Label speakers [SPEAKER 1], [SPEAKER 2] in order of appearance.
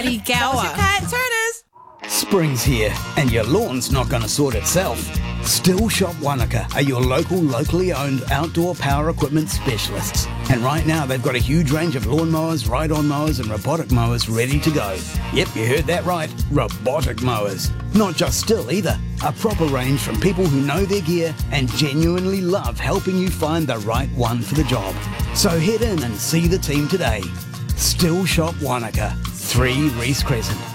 [SPEAKER 1] Gower.
[SPEAKER 2] Cat Turners.
[SPEAKER 3] Spring's here, and your lawn's not going to sort itself. Still Shop Wanaka are your locally owned outdoor power equipment specialists. And right now they've got a huge range of lawnmowers, ride-on mowers and robotic mowers ready to go. Yep, you heard that right, robotic mowers. Not just still either, a proper range from people who know their gear and genuinely love helping you find the right one for the job. So head in and see the team today. Still Shop Wanaka, 3 Reese Crescent.